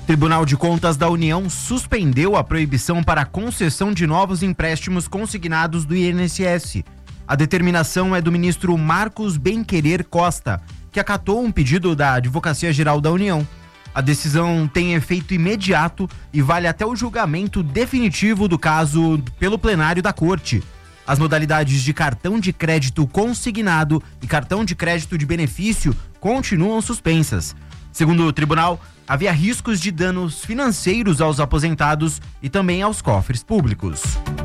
Tribunal de Contas da União suspendeu a proibição para a concessão de novos empréstimos consignados do INSS. A determinação é do ministro Marcos Benquerer Costa, que acatou um pedido da Advocacia Geral da União. A decisão tem efeito imediato e vale até o julgamento definitivo do caso pelo plenário da Corte. As modalidades de cartão de crédito consignado e cartão de crédito de benefício continuam suspensas. Segundo o tribunal, havia riscos de danos financeiros aos aposentados e também aos cofres públicos.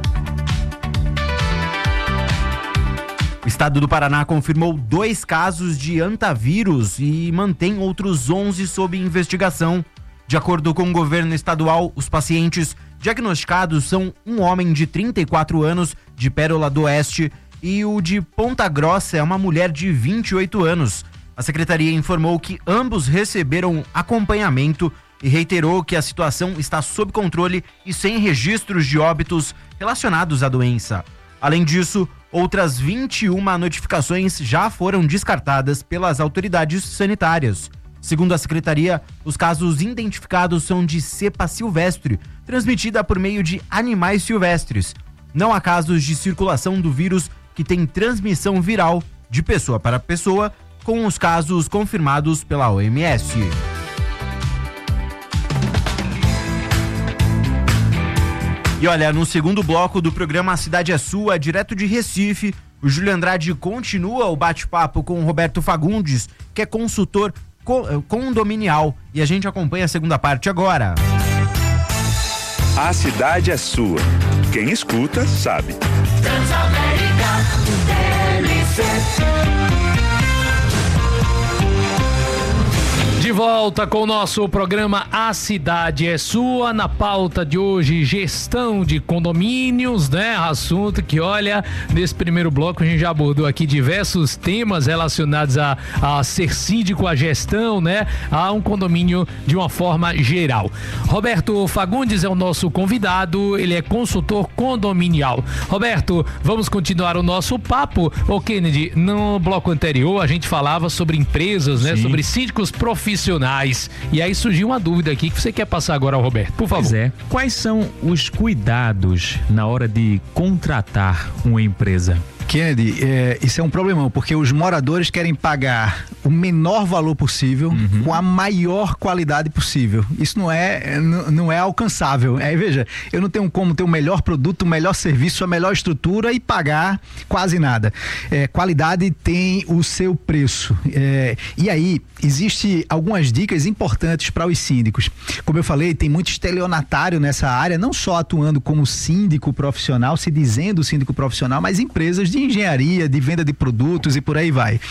O estado do Paraná confirmou 2 casos de antavírus e mantém outros 11 sob investigação. De acordo com o governo estadual, os pacientes diagnosticados são um homem de 34 anos de Pérola do Oeste e o de Ponta Grossa é uma mulher de 28 anos. A secretaria informou que ambos receberam acompanhamento e reiterou que a situação está sob controle e sem registros de óbitos relacionados à doença. Além disso, outras 21 notificações já foram descartadas pelas autoridades sanitárias. Segundo a secretaria, os casos identificados são de cepa silvestre, transmitida por meio de animais silvestres. Não há casos de circulação do vírus que tem transmissão viral de pessoa para pessoa, com os casos confirmados pela OMS. E olha, no segundo bloco do programa A Cidade é Sua, direto de Recife, o Júlio Andrade continua o bate-papo com o Roberto Fagundes, que é consultor condominial. E a gente acompanha a segunda parte agora. A Cidade é Sua. Quem escuta, sabe. Transamérica, De volta com o nosso programa A Cidade é Sua. Na pauta de hoje, gestão de condomínios, né? Assunto que, olha, nesse primeiro bloco a gente já abordou aqui diversos temas relacionados a ser síndico, a gestão, né? A um condomínio de uma forma geral. Roberto Fagundes é o nosso convidado, ele é consultor condominial. Roberto, vamos continuar o nosso papo. Ô Kennedy, no bloco anterior a gente falava sobre empresas, né? Sobre síndicos profissionais. E aí surgiu uma dúvida aqui que você quer passar agora ao Roberto, por favor. Pois é. Quais são os cuidados na hora de contratar uma empresa? Kennedy, isso é um problemão, porque os moradores querem pagar o menor valor possível com a maior qualidade possível. Isso não é alcançável. Veja, eu não tenho como ter o melhor produto, o melhor serviço, a melhor estrutura e pagar quase nada. Qualidade tem o seu preço. E aí, existe algumas dicas importantes para os síndicos. Como eu falei, tem muito estelionatário nessa área, não só atuando como síndico profissional, se dizendo síndico profissional, mas empresas de engenharia, de venda de produtos e por aí vai.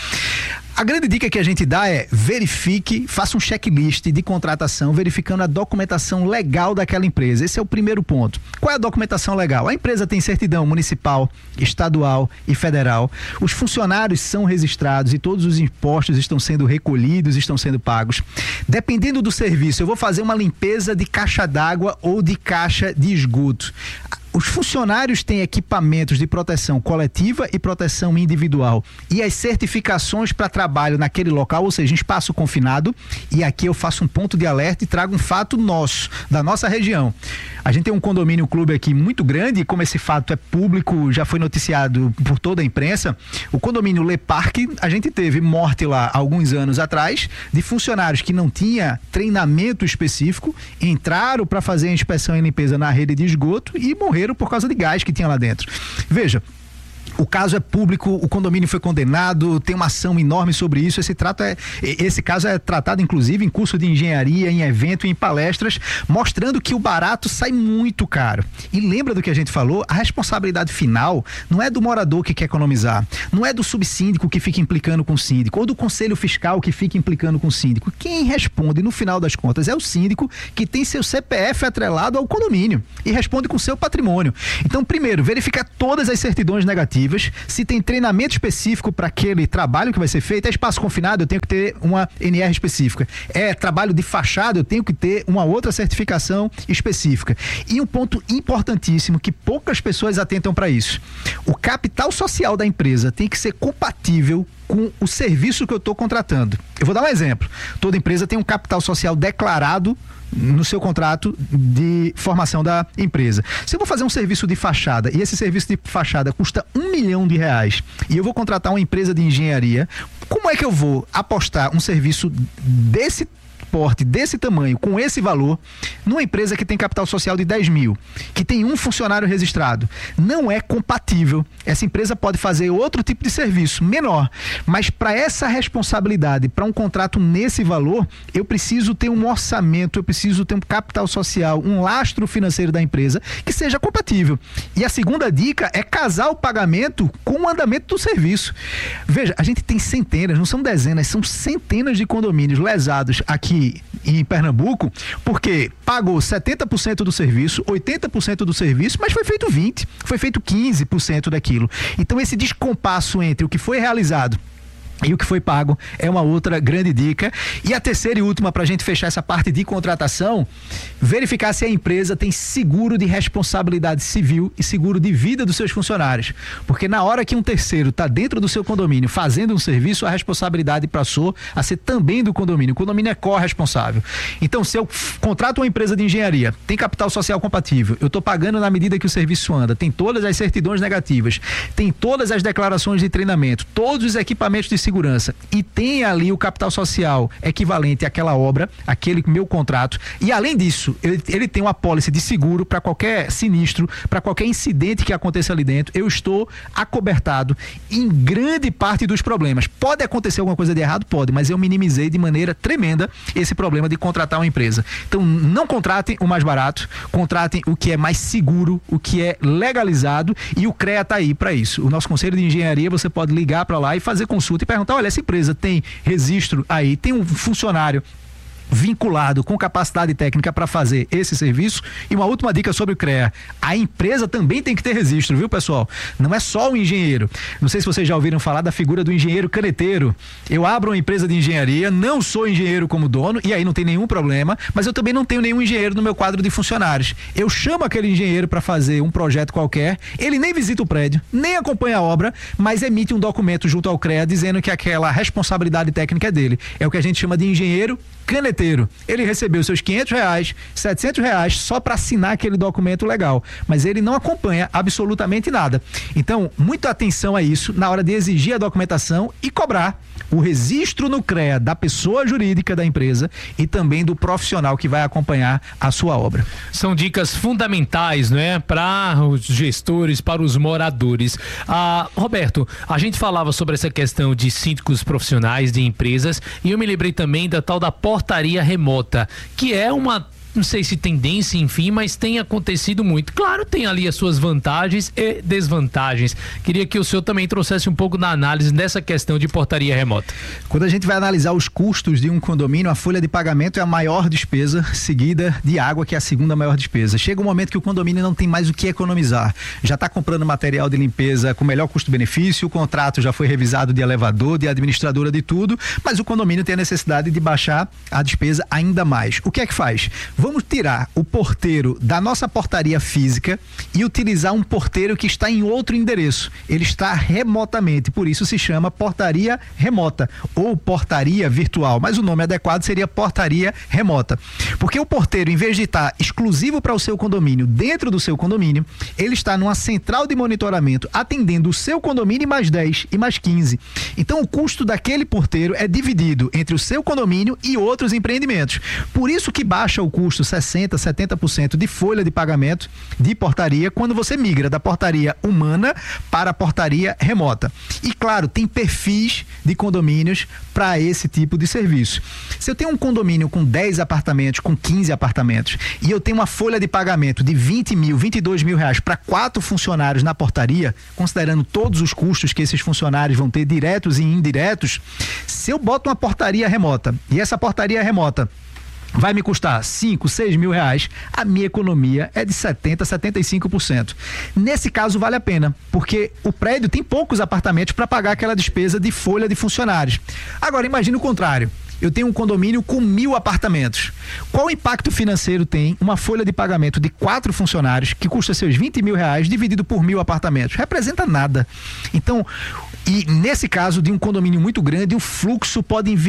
A grande dica que a gente dá é verifique, faça um checklist de contratação, verificando a documentação legal daquela empresa. Esse é o primeiro ponto. Qual é a documentação legal? A empresa tem certidão municipal, estadual e federal. Os funcionários são registrados e todos os impostos estão sendo recolhidos, estão sendo pagos. Dependendo do serviço, eu vou fazer uma limpeza de caixa d'água ou de caixa de esgoto. Os funcionários têm equipamentos de proteção coletiva e proteção individual e as certificações para trabalho naquele local, ou seja, em espaço confinado. E aqui eu faço um ponto de alerta e trago um fato nosso, da nossa região. A gente tem um condomínio clube aqui muito grande, e como esse fato é público, já foi noticiado por toda a imprensa, o condomínio Le Parque, a gente teve morte lá alguns anos atrás de funcionários que não tinha treinamento específico, entraram para fazer a inspeção e limpeza na rede de esgoto e morreram por causa de gás que tinha lá dentro. Veja, o caso é público, o condomínio foi condenado, tem uma ação enorme sobre isso. Esse caso é tratado, inclusive, em curso de engenharia, em evento, em palestras, mostrando que o barato sai muito caro. E lembra do que a gente falou? A responsabilidade final não é do morador que quer economizar, não é do subsíndico que fica implicando com o síndico, ou do conselho fiscal que fica implicando com o síndico. Quem responde, no final das contas, é o síndico, que tem seu CPF atrelado ao condomínio e responde com seu patrimônio. Então, primeiro, verificar todas as certidões negativas. Se tem treinamento específico para aquele trabalho que vai ser feito. É espaço confinado, eu tenho que ter uma NR específica. É trabalho de fachada, eu tenho que ter uma outra certificação específica. E um ponto importantíssimo que poucas pessoas atentam para isso: o capital social da empresa tem que ser compatível com o serviço que eu estou contratando. Eu vou dar um exemplo. Toda empresa tem um capital social declarado no seu contrato de formação da empresa. Se eu vou fazer um serviço de fachada e esse serviço de fachada custa R$1 milhão e eu vou contratar uma empresa de engenharia, como é que eu vou apostar um serviço desse porte, desse tamanho, com esse valor, numa empresa que tem capital social de 10 mil, que tem um funcionário registrado? Não é compatível. Essa empresa pode fazer outro tipo de serviço, menor, mas para essa responsabilidade, para um contrato nesse valor, eu preciso ter um orçamento, eu preciso ter um capital social, um lastro financeiro da empresa que seja compatível. E a segunda dica é casar o pagamento com o andamento do serviço. Veja, a gente tem centenas, não são dezenas, são centenas de condomínios lesados aqui em Pernambuco, porque pagou 70% do serviço, 80% do serviço, mas foi feito 20%, foi feito 15% daquilo. Então esse descompasso entre o que foi realizado e o que foi pago é uma outra grande dica. E a terceira e última, para a gente fechar essa parte de contratação, verificar se a empresa tem seguro de responsabilidade civil e seguro de vida dos seus funcionários. Porque na hora que um terceiro está dentro do seu condomínio fazendo um serviço, a responsabilidade passou a ser também do condomínio. O condomínio é corresponsável. Então, se eu contrato uma empresa de engenharia, tem capital social compatível, eu estou pagando na medida que o serviço anda, tem todas as certidões negativas, tem todas as declarações de treinamento, todos os equipamentos de segurança e tem ali o capital social equivalente àquela obra, aquele meu contrato, e além disso, ele tem uma apólice de seguro para qualquer sinistro, para qualquer incidente que aconteça ali dentro, eu estou acobertado em grande parte dos problemas. Pode acontecer alguma coisa de errado? Pode, mas eu minimizei de maneira tremenda esse problema de contratar uma empresa. Então, não contratem o mais barato, contratem o que é mais seguro, o que é legalizado, e o CREA está aí para isso. O nosso Conselho de Engenharia, você pode ligar para lá e fazer consulta e perguntar: olha, essa empresa tem registro aí, tem um funcionário vinculado com capacidade técnica para fazer esse serviço? E uma última dica sobre o CREA: a empresa também tem que ter registro, viu, pessoal? Não é só o engenheiro. Não sei se vocês já ouviram falar da figura do engenheiro caneteiro. Eu abro uma empresa de engenharia, não sou engenheiro como dono, e aí não tem nenhum problema, mas eu também não tenho nenhum engenheiro no meu quadro de funcionários. Eu chamo aquele engenheiro para fazer um projeto qualquer, ele nem visita o prédio, nem acompanha a obra, mas emite um documento junto ao CREA dizendo que aquela responsabilidade técnica é dele. É o que a gente chama de engenheiro caneteiro. Ele recebeu seus R$500, R$700 só para assinar aquele documento legal, mas ele não acompanha absolutamente nada. Então, muita atenção a isso na hora de exigir a documentação e cobrar o registro no CREA da pessoa jurídica da empresa e também do profissional que vai acompanhar a sua obra. São dicas fundamentais, não é? Para os gestores, para os moradores. Roberto, a gente falava sobre essa questão de síndicos profissionais de empresas e eu me lembrei também da tal da portaria remota, que é uma, não sei se tendência, enfim, mas tem acontecido muito. Claro, tem ali as suas vantagens e desvantagens. Queria que o senhor também trouxesse um pouco da análise dessa questão de portaria remota. Quando a gente vai analisar os custos de um condomínio, a folha de pagamento é a maior despesa, seguida de água, que é a segunda maior despesa. Chega um momento que o condomínio não tem mais o que economizar. Já está comprando material de limpeza com melhor custo-benefício, o contrato já foi revisado de elevador, de administradora, de tudo, mas o condomínio tem a necessidade de baixar a despesa ainda mais. O que é que faz? Vamos tirar o porteiro da nossa portaria física e utilizar um porteiro que está em outro endereço. Ele está remotamente, por isso se chama portaria remota ou portaria virtual, mas o nome adequado seria portaria remota. Porque o porteiro, em vez de estar exclusivo para o seu condomínio, dentro do seu condomínio, ele está numa central de monitoramento atendendo o seu condomínio e mais 10 e mais 15. Então o custo daquele porteiro é dividido entre o seu condomínio e outros empreendimentos. Por isso que baixa o custo 60%, 70% de folha de pagamento de portaria quando você migra da portaria humana para a portaria remota. E claro, tem perfis de condomínios para esse tipo de serviço. Se eu tenho um condomínio com 10 apartamentos, com 15 apartamentos, e eu tenho uma folha de pagamento de 20 mil, 22 mil reais para 4 funcionários na portaria, considerando todos os custos que esses funcionários vão ter diretos e indiretos, se eu boto uma portaria remota e essa portaria remota vai me custar 5, 6 mil reais, a minha economia é de 70%, 75%. Nesse caso vale a pena, porque o prédio tem poucos apartamentos para pagar aquela despesa de folha de funcionários. Agora imagine o contrário. Eu tenho um condomínio com 1.000 apartamentos. Qual impacto financeiro tem uma folha de pagamento de 4 funcionários que custa seus 20 mil reais dividido por 1.000 apartamentos? Representa nada. Então, E nesse caso de um condomínio muito grande, um fluxo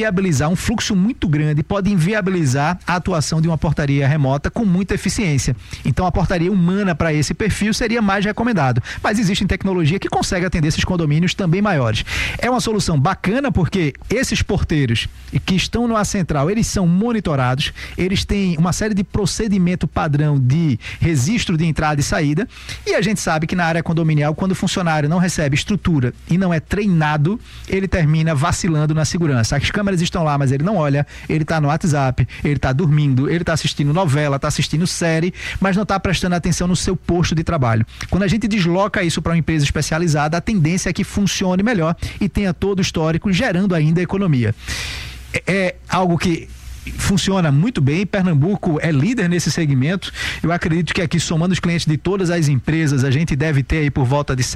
muito grande pode inviabilizar a atuação de uma portaria remota com muita eficiência. Então a portaria humana para esse perfil seria mais recomendado. Mas existe tecnologia que consegue atender esses condomínios também maiores. É uma solução bacana porque esses porteiros que estão numa central, eles são monitorados, eles têm uma série de procedimento padrão de registro de entrada e saída, e a gente sabe que na área condominial, quando o funcionário não recebe estrutura e não é treinado, ele termina vacilando na segurança. As câmeras estão lá, mas ele não olha, ele está no WhatsApp, ele está dormindo, ele está assistindo novela, está assistindo série, mas não está prestando atenção no seu posto de trabalho. Quando a gente desloca isso para uma empresa especializada, a tendência é que funcione melhor e tenha todo o histórico, gerando ainda economia. É algo que funciona muito bem. Pernambuco é líder nesse segmento. Eu acredito que aqui, somando os clientes de todas as empresas, a gente deve ter aí por volta de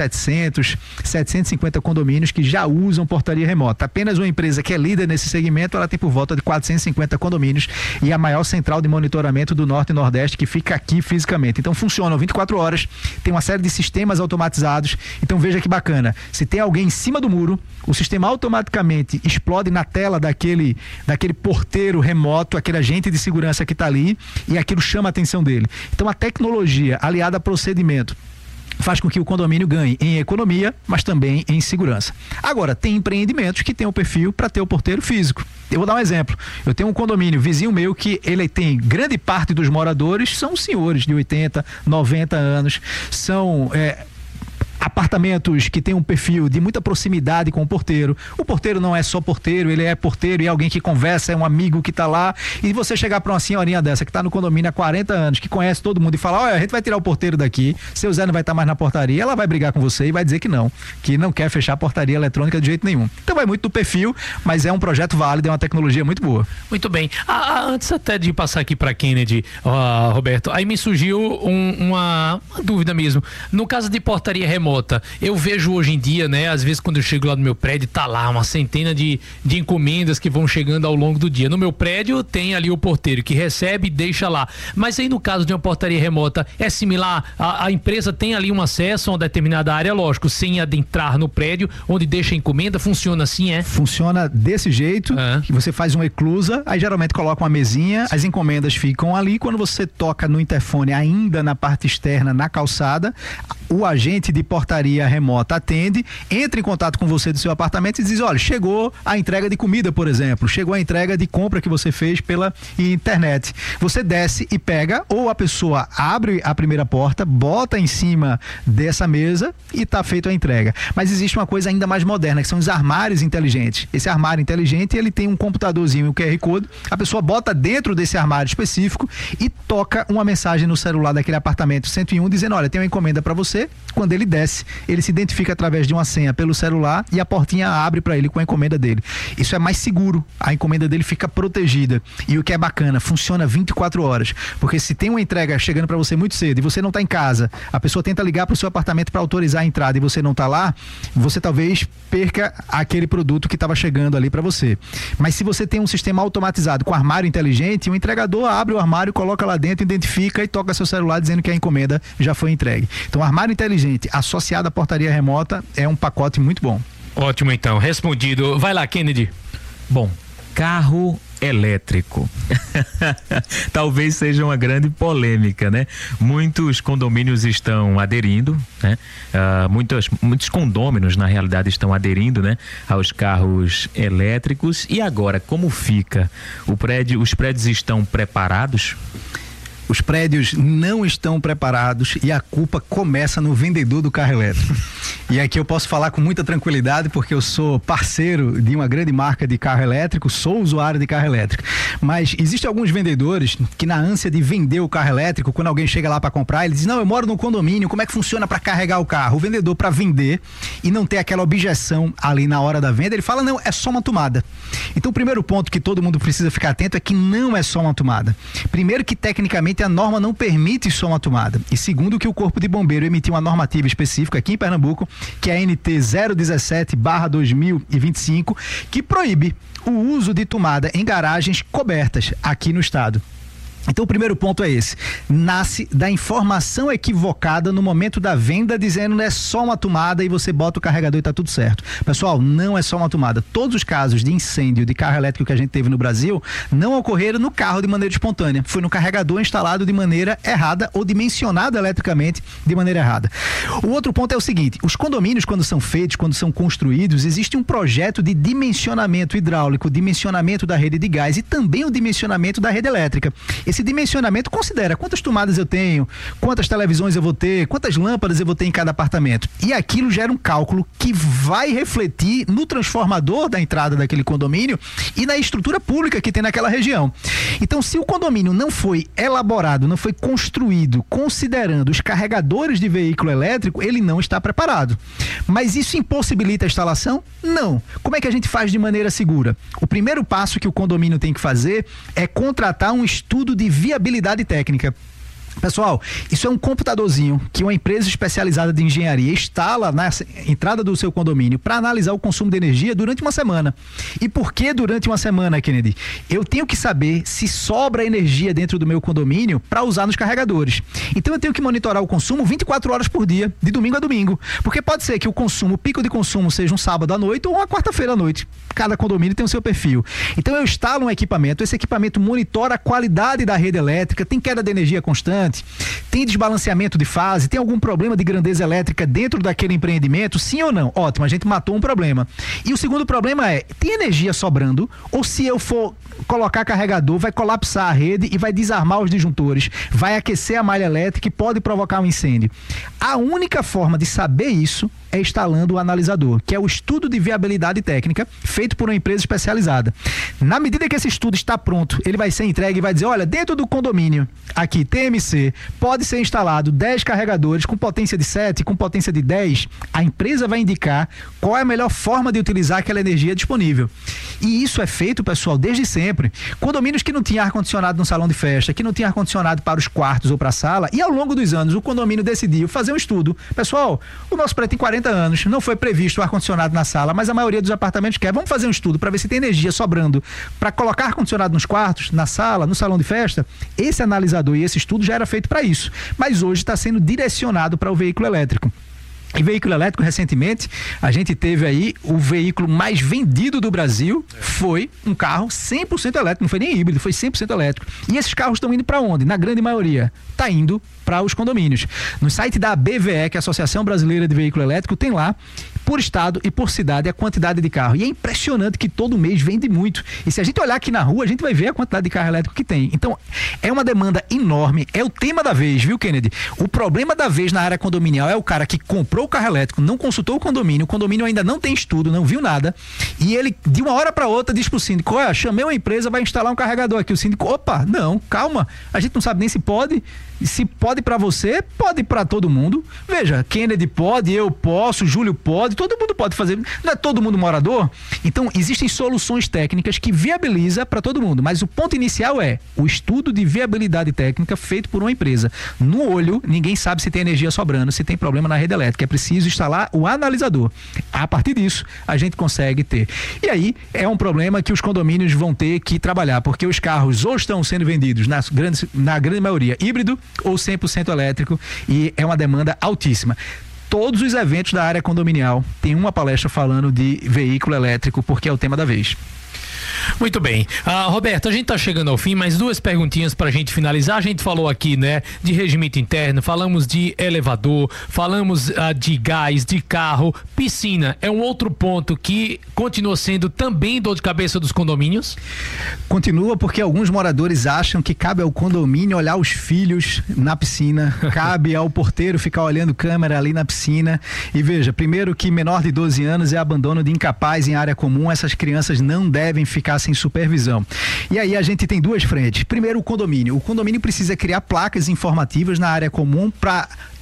750 condomínios que já usam portaria remota. Apenas uma empresa que é líder nesse segmento, ela tem por volta de 450 condomínios e a maior central de monitoramento do Norte e Nordeste, que fica aqui fisicamente. Então funcionam 24 horas, tem uma série de sistemas automatizados. Então veja que bacana, se tem alguém em cima do muro, o sistema automaticamente explode na tela daquele porteiro remoto, aquele agente de segurança que está ali, e aquilo chama a atenção dele. Então a tecnologia aliada a procedimento faz com que o condomínio ganhe em economia, mas também em segurança. Agora, tem empreendimentos que tem o perfil para ter o porteiro físico. Eu vou dar um exemplo. Eu tenho um condomínio vizinho meu que ele tem grande parte dos moradores são senhores de 80, 90 anos, são apartamentos que tem um perfil de muita proximidade com o porteiro. O porteiro não é só porteiro, ele é porteiro e é alguém que conversa, é um amigo que tá lá. E você chegar para uma senhorinha dessa que tá no condomínio há 40 anos, que conhece todo mundo e falar, olha, a gente vai tirar o porteiro daqui, seu Zé não vai estar mais na portaria, ela vai brigar com você e vai dizer que não quer fechar a portaria eletrônica de jeito nenhum. Então vai muito do perfil, mas é um projeto válido, é uma tecnologia muito boa. Muito bem. Antes até de passar aqui para Kennedy, Roberto, aí me surgiu uma dúvida mesmo. No caso de portaria remota, eu vejo hoje em dia, né, às vezes quando eu chego lá no meu prédio, tá lá uma centena de encomendas que vão chegando ao longo do dia. No meu prédio tem ali o porteiro que recebe e deixa lá. Mas aí no caso de uma portaria remota, é similar? A empresa tem ali um acesso a uma determinada área, lógico, sem adentrar no prédio, onde deixa a encomenda, funciona assim, é? Funciona desse jeito, que você faz uma eclusa, aí geralmente coloca uma mesinha, as encomendas ficam ali, quando você toca no interfone ainda na parte externa, na calçada, o agente de portaria remota atende, entra em contato com você do seu apartamento e diz, olha, chegou a entrega de comida, por exemplo, chegou a entrega de compra que você fez pela internet. Você desce e pega, ou a pessoa abre a primeira porta, bota em cima dessa mesa e está feita a entrega. Mas existe uma coisa ainda mais moderna, que são os armários inteligentes. Esse armário inteligente, ele tem um computadorzinho, um QR Code, a pessoa bota dentro desse armário específico e toca uma mensagem no celular daquele apartamento 101 dizendo, olha, tem uma encomenda para você. Quando ele desce, ele se identifica através de uma senha pelo celular e a portinha abre para ele com a encomenda dele. Isso é mais seguro, a encomenda dele fica protegida. E o que é bacana, funciona 24 horas, porque se tem uma entrega chegando para você muito cedo e você não está em casa, a pessoa tenta ligar para o seu apartamento para autorizar a entrada e você não está lá, você talvez perca aquele produto que estava chegando ali para você. Mas se você tem um sistema automatizado com armário inteligente, o entregador abre o armário, coloca lá dentro, identifica e toca seu celular dizendo que a encomenda já foi entregue. Então, armário inteligente associado à portaria remota é um pacote muito bom. Ótimo, então, respondido. Vai lá, Kennedy. Bom, carro elétrico. Talvez seja uma grande polêmica, né? Muitos condomínios estão aderindo, né? Muitos condôminos, na realidade, estão aderindo, né, aos carros elétricos. E agora, como fica? Os prédios estão preparados? Os prédios não estão preparados e a culpa começa no vendedor do carro elétrico. E aqui eu posso falar com muita tranquilidade porque eu sou parceiro de uma grande marca de carro elétrico, sou usuário de carro elétrico. Mas existem alguns vendedores que, na ânsia de vender o carro elétrico, quando alguém chega lá para comprar, ele diz, não, eu moro no condomínio, como é que funciona para carregar o carro? O vendedor, para vender e não ter aquela objeção ali na hora da venda, ele fala, não, é só uma tomada. Então o primeiro ponto que todo mundo precisa ficar atento é que não é só uma tomada. Primeiro que tecnicamente a norma não permite só uma tomada. E segundo que o Corpo de Bombeiro emitiu uma normativa específica aqui em Pernambuco, que é a NT 017/2025, que proíbe o uso de tomada em garagens cobertas aqui no estado. Então o primeiro ponto é esse, nasce da informação equivocada no momento da venda, dizendo que é só uma tomada e você bota o carregador e tá tudo certo. Pessoal, não é só uma tomada. Todos os casos de incêndio de carro elétrico que a gente teve no Brasil não ocorreram no carro de maneira espontânea, foi no carregador instalado de maneira errada ou dimensionado eletricamente de maneira errada. O outro ponto é o seguinte, os condomínios quando são feitos, quando são construídos, existe um projeto de dimensionamento hidráulico, dimensionamento da rede de gás e também o dimensionamento da rede elétrica. Esse dimensionamento considera quantas tomadas eu tenho, quantas televisões eu vou ter, quantas lâmpadas eu vou ter em cada apartamento. E aquilo gera um cálculo que vai refletir no transformador da entrada daquele condomínio e na estrutura pública que tem naquela região. Então, se o condomínio não foi elaborado, não foi construído considerando os carregadores de veículo elétrico, ele não está preparado. Mas isso impossibilita a instalação? Não. Como é que a gente faz de maneira segura? O primeiro passo que o condomínio tem que fazer é contratar um estudo de viabilidade técnica. Pessoal, isso é um computadorzinho que uma empresa especializada de engenharia instala na entrada do seu condomínio para analisar o consumo de energia durante uma semana. E por que durante uma semana, Kennedy? Eu tenho que saber se sobra energia dentro do meu condomínio para usar nos carregadores. Então eu tenho que monitorar o consumo 24 horas por dia, de domingo a domingo. Porque pode ser que o pico de consumo seja um sábado à noite ou uma quarta-feira à noite. Cada condomínio tem o seu perfil. Então eu instalo um equipamento, esse equipamento monitora a qualidade da rede elétrica, tem queda de energia constante, tem desbalanceamento de fase, tem algum problema de grandeza elétrica dentro daquele empreendimento, sim ou não? Ótimo, a gente matou um problema. E o segundo problema é, tem energia sobrando ou se eu for colocar carregador, vai colapsar a rede e vai desarmar os disjuntores, vai aquecer a malha elétrica e pode provocar um incêndio. A única forma de saber isso é instalando o analisador, que é o estudo de viabilidade técnica feito por uma empresa especializada. Na medida que esse estudo está pronto, ele vai ser entregue e vai dizer, olha, dentro do condomínio, aqui, TMC, pode ser instalado 10 carregadores com potência de 7, com potência de 10, a empresa vai indicar qual é a melhor forma de utilizar aquela energia disponível. E isso é feito, pessoal, desde sempre. Condomínios que não tinham ar-condicionado no salão de festa, que não tinham ar-condicionado para os quartos ou para a sala, e ao longo dos anos o condomínio decidiu fazer um estudo. Pessoal, o nosso prédio tem 40 anos, não foi previsto o ar-condicionado na sala, mas a maioria dos apartamentos quer. Vamos fazer um estudo para ver se tem energia sobrando para colocar ar-condicionado nos quartos, na sala, no salão de festa. Esse analisador e esse estudo já era feito para isso, mas hoje está sendo direcionado para o veículo elétrico. E veículo elétrico, recentemente, a gente teve aí o veículo mais vendido do Brasil, foi um carro 100% elétrico, não foi nem híbrido, foi 100% elétrico. E esses carros estão indo para onde? Na grande maioria, está indo para os condomínios. No site da BVE, que é a Associação Brasileira de Veículo Elétrico, tem lá, por estado e por cidade, a quantidade de carro. E é impressionante que todo mês vende muito. E se a gente olhar aqui na rua, a gente vai ver a quantidade de carro elétrico que tem. Então, é uma demanda enorme, é o tema da vez, viu, Kennedy? O problema da vez na área condominial é o cara que comprou o carro elétrico, não consultou o condomínio ainda não tem estudo, não viu nada, e ele, de uma hora para outra, diz pro síndico, olha, chamei uma empresa, vai instalar um carregador aqui. O síndico, opa, não, calma, a gente não sabe nem se pode. Se pode para você, pode para todo mundo. Veja, Kennedy pode, eu posso, Júlio pode, todo mundo pode fazer. Não é todo mundo morador? Então, existem soluções técnicas que viabiliza para todo mundo, mas o ponto inicial é o estudo de viabilidade técnica feito por uma empresa. No olho, ninguém sabe se tem energia sobrando, se tem problema na rede elétrica. É preciso instalar o analisador. A partir disso, a gente consegue ter. E aí, é um problema que os condomínios vão ter que trabalhar, porque os carros ou estão sendo vendidos na grande maioria híbrido ou 100% elétrico, e é uma demanda altíssima. Todos os eventos da área condominial tem uma palestra falando de veículo elétrico, porque é o tema da vez. Muito bem. Roberto, a gente tá chegando ao fim, mas duas perguntinhas pra gente finalizar. A gente falou aqui, né, de regimento interno, falamos de elevador, falamos de gás, de carro, piscina. É um outro ponto que continua sendo também dor de cabeça dos condomínios? Continua, porque alguns moradores acham que cabe ao condomínio olhar os filhos na piscina, cabe ao porteiro ficar olhando câmera ali na piscina. E veja, primeiro que menor de 12 anos é abandono de incapaz em área comum, essas crianças não devem ficar sem supervisão. E aí a gente tem duas frentes. Primeiro, o condomínio. O condomínio precisa criar placas informativas na área comum para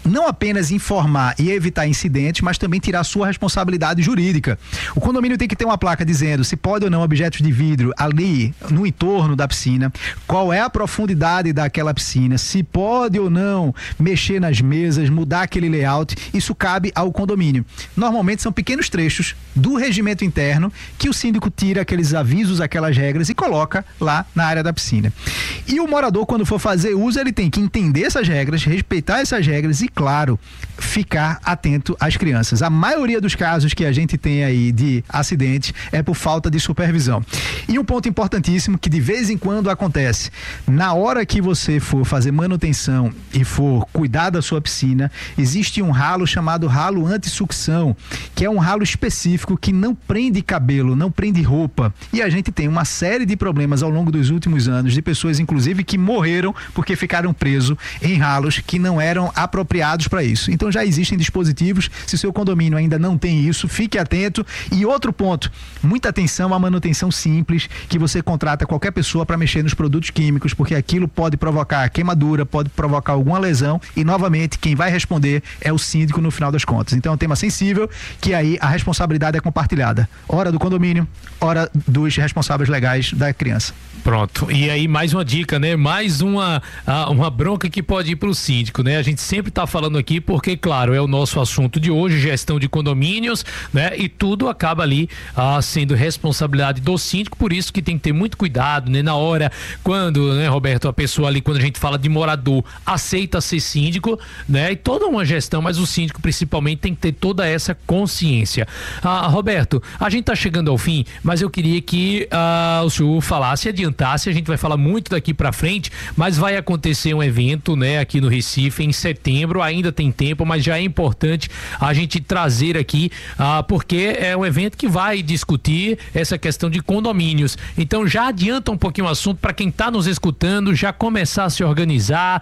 não apenas informar e evitar incidentes, mas também tirar sua responsabilidade jurídica. O condomínio tem que ter uma placa dizendo se pode ou não objetos de vidro ali no entorno da piscina, qual é a profundidade daquela piscina, se pode ou não mexer nas mesas, mudar aquele layout. Isso cabe ao condomínio. Normalmente são pequenos trechos do regimento interno que o síndico tira aqueles avisos, aquelas regras e coloca lá na área da piscina. E o morador, quando for fazer uso, ele tem que entender essas regras, respeitar essas regras e, claro, ficar atento às crianças. A maioria dos casos que a gente tem aí de acidente é por falta de supervisão. E um ponto importantíssimo que de vez em quando acontece: na hora que você for fazer manutenção e for cuidar da sua piscina, existe um ralo chamado ralo anti-sucção, que é um ralo específico que não prende cabelo, não prende roupa. E a gente tem uma série de problemas ao longo dos últimos anos de pessoas, inclusive, que morreram porque ficaram presos em ralos que não eram apropriados para isso. Então já existem dispositivos. Se o seu condomínio ainda não tem isso, fique atento. E outro ponto, muita atenção à manutenção simples, que você contrata qualquer pessoa para mexer nos produtos químicos, porque aquilo pode provocar queimadura, pode provocar alguma lesão e, novamente, quem vai responder é o síndico no final das contas. Então é um tema sensível que aí a responsabilidade é compartilhada. Hora do condomínio, hora dos responsáveis legais da criança. Pronto. E aí mais uma dica, né? Mais uma bronca que pode ir para o síndico, né? A gente sempre está falando aqui porque, claro, é o nosso assunto de hoje, gestão de condomínios, né? E tudo acaba ali sendo responsabilidade do síndico, por isso que tem que ter muito cuidado, né? Na hora, quando, né, Roberto, a pessoa ali, quando a gente fala de morador, aceita ser síndico, né? E toda uma gestão, mas o síndico principalmente tem que ter toda essa consciência. Roberto, a gente está chegando ao fim, mas eu queria que o senhor falasse, adiantasse, a gente vai falar muito daqui para frente, mas vai acontecer um evento, né, aqui no Recife em setembro, ainda tem tempo, mas já é importante a gente trazer aqui, porque é um evento que vai discutir essa questão de condomínios. Então já adianta um pouquinho o assunto para quem está nos escutando, já começar a se organizar,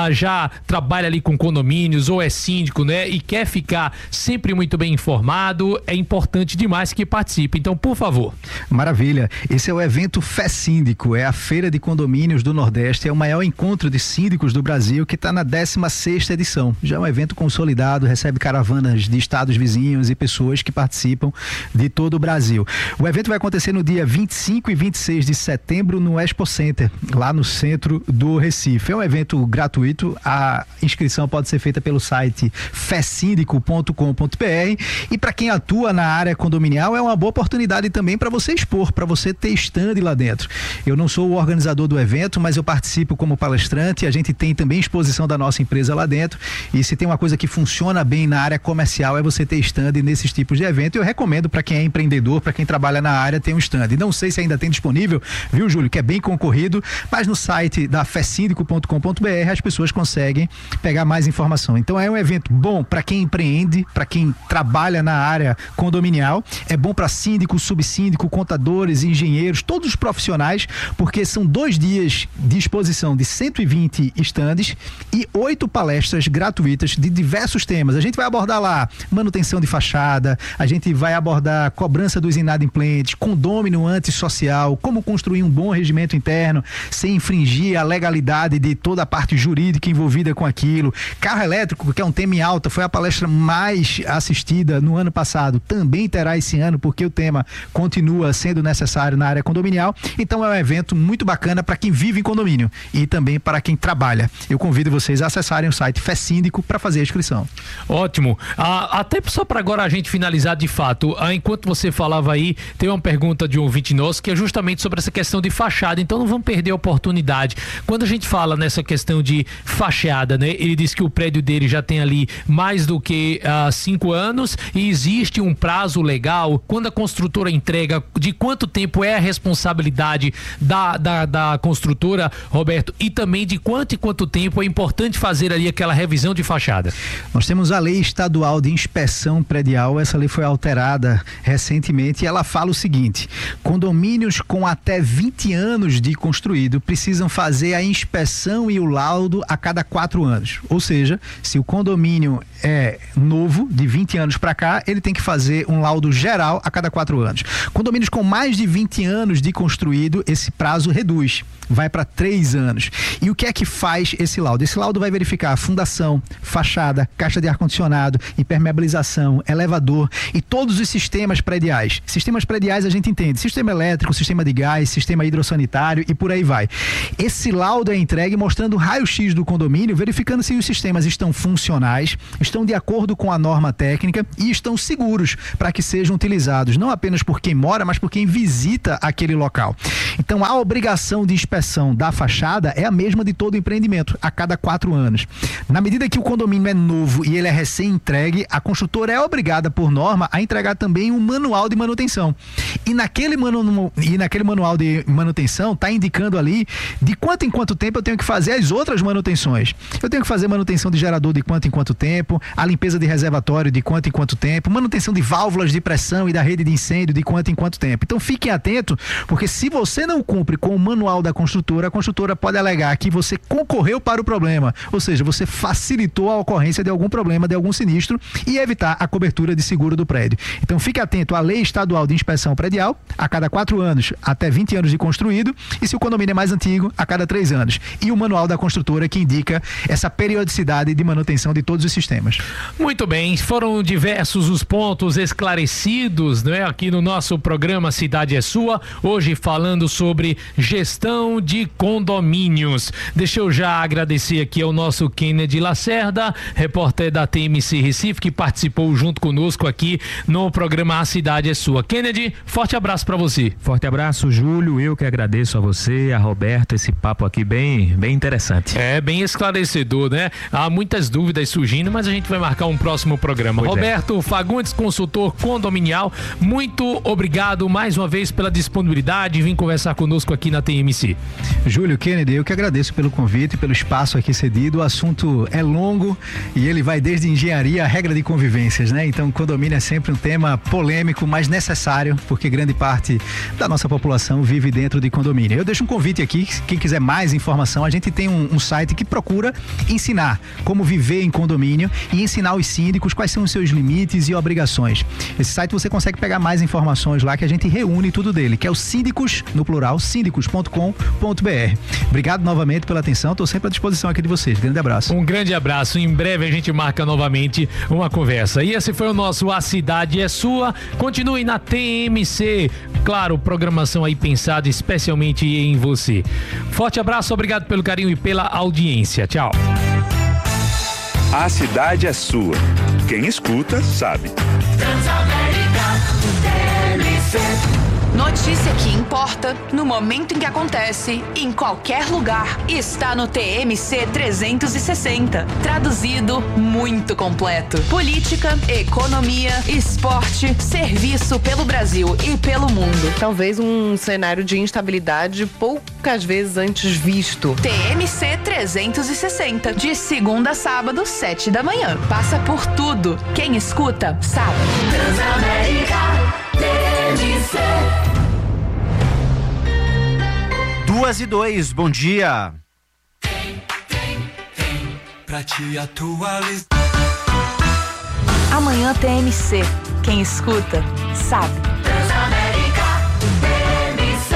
já trabalha ali com condomínios ou é síndico, né, e quer ficar sempre muito bem informado, é importante demais que participe. Então, por favor. Maravilha. Esse é o evento Fé Síndico, é a Feira de Condomínios do Nordeste, é o maior encontro de síndicos do Brasil, que está na 16ª edição. Já é um evento consolidado, recebe caravanas de estados vizinhos e pessoas que participam de todo o Brasil. O evento vai acontecer no dia 25 e 26 de setembro no Expo Center, lá no centro do Recife. É um evento gratuito, a inscrição pode ser feita pelo site fesindico.com.br, e para quem atua na área condominial é uma boa oportunidade também para você expor, para você ter stand lá dentro. Eu não sou o organizador do evento, mas eu participo como palestrante. A gente tem também exposição da nossa empresa lá dentro, e se tem uma coisa que funciona bem na área comercial é você ter stand nesses tipos de evento. Eu recomendo para quem é empreendedor, para quem trabalha na área, ter um stand. Não sei se ainda tem disponível, viu, Júlio, que é bem concorrido, mas no site da fesindico.com.br as pessoas conseguem pegar mais informação. Então é um evento bom para quem empreende, para quem trabalha na área condominial, é bom para síndico, subsíndico, contadores, engenheiros, todos os profissionais, porque são 2 dias de exposição de 120 estandes e 8 palestras gratuitas de diversos temas. A gente vai abordar lá manutenção de fachada, a gente vai abordar cobrança dos inadimplentes, condômino antissocial, como construir um bom regimento interno sem infringir a legalidade de toda a parte jurídica envolvida com aquilo. Carro elétrico, que é um tema em alta, foi a palestra mais assistida no ano passado, também terá esse ano, porque o tema continua sendo necessário na área condominial. Então é um evento muito bacana para quem vive em condomínio e também para quem trabalha. Eu convido vocês a acessarem o site Fé Síndico para fazer a inscrição. Ótimo. Até só para agora a gente finalizar de fato, enquanto você falava aí, tem uma pergunta de um ouvinte nosso que é justamente sobre essa questão de fachada, então não vamos perder a oportunidade. Quando a gente fala nessa questão de fachada, né, ele disse que o prédio dele já tem ali mais do que 5 anos e existe um prazo legal. Quando a construtora entrega, de quanto tempo é a responsabilidade da construtora, Roberto, e também de quanto e quanto tempo é importante fazer ali aquela revisão de fachada? Nós temos a Lei Estadual de Inspeção Predial, essa lei foi alterada recentemente e ela fala o seguinte: condomínios com até 20 anos de construído precisam fazer a inspeção e o laudo a cada 4 anos. Ou seja, se o condomínio é novo, de 20 anos para cá, ele tem que fazer um laudo geral a cada 4 anos. Condomínios com mais de 20 anos de construído, esse prazo reduz, vai para 3 anos. E o que é que faz esse laudo? Esse laudo vai verificar a fundação, iluminação, fachada, caixa de ar-condicionado, impermeabilização, elevador e todos os sistemas prediais. Sistemas prediais a gente entende, sistema elétrico, sistema de gás, sistema hidrossanitário e por aí vai. Esse laudo é entregue mostrando o raio-x do condomínio, verificando se os sistemas estão funcionais, estão de acordo com a norma técnica e estão seguros para que sejam utilizados, não apenas por quem mora, mas por quem visita aquele local. Então, a obrigação de inspeção da fachada é a mesma de todo empreendimento, a cada 4 anos. Na medida que o condomínio é novo e ele é recém-entregue, a construtora é obrigada, por norma, a entregar também um manual de manutenção. E naquele manual de manutenção está indicando ali de quanto em quanto tempo eu tenho que fazer as outras manutenções. Eu tenho que fazer manutenção de gerador de quanto em quanto tempo, a limpeza de reservatório de quanto em quanto tempo, manutenção de válvulas de pressão e da rede de incêndio de quanto em quanto tempo. Então fiquem atentos, porque se você não cumpre com o manual da construtora, a construtora pode alegar que você concorreu para o problema, ou seja, você facilitou a ocorrência de algum problema, de algum sinistro e evitar a cobertura de seguro do prédio. Então fique atento à Lei Estadual de Inspeção Predial, a cada 4 anos, até 20 anos de construído, e se o condomínio é mais antigo, a cada 3 anos. E o manual da construtora que indica essa periodicidade de manutenção de todos os sistemas. Muito bem, foram diversos os pontos esclarecidos, né, aqui no nosso programa Cidade é Sua, hoje falando sobre gestão de condomínios. Deixa eu já agradecer aqui ao nosso Kennedy Lacerda, repórter da TMC Recife, que participou junto conosco aqui no programa A Cidade é Sua. Kennedy, forte abraço para você. Forte abraço, Júlio, eu que agradeço a você, a Roberto, esse papo aqui bem interessante. É, bem esclarecedor, né? Há muitas dúvidas surgindo, mas a gente vai marcar um próximo programa. Pois Roberto Fagundes, consultor condominial, muito obrigado mais uma vez pela disponibilidade, vim conversar conosco aqui na TMC. Júlio, Kennedy, eu que agradeço pelo convite, pelo espaço aqui cedido. O assunto é longo e ele vai desde engenharia à regra de convivências, né? Então, condomínio é sempre um tema polêmico, mas necessário, porque grande parte da nossa população vive dentro de condomínio. Eu deixo um convite aqui, quem quiser mais informação, a gente tem um site que procura ensinar como viver em condomínio e ensinar os síndicos quais são os seus limites e obrigações. Esse site você consegue pegar mais informações lá, que a gente reúne tudo dele, que é o síndicos, no plural, síndicos.com.br. Obrigado novamente pela atenção, estou sempre à disposição aqui de vocês. Grande abraço. Um grande abraço, em breve a gente marca novamente uma conversa. E esse foi o nosso A Cidade é Sua. Continue na TMC, claro, programação aí pensada especialmente em você. Forte abraço, obrigado pelo carinho e pela audiência. Tchau. A cidade é sua. Quem escuta, sabe. Notícia que importa, no momento em que acontece, em qualquer lugar, está no TMC 360. Traduzido, muito completo. Política, economia, esporte, serviço pelo Brasil e pelo mundo. Talvez um cenário de instabilidade poucas vezes antes visto. TMC 360, de segunda a sábado, 7 da manhã. Passa por tudo. Quem escuta, sabe. Transamérica, TMC. 2:02, bom dia. Pra te atualizar. Amanhã TMC. Quem escuta, sabe. Transamérica, TMC.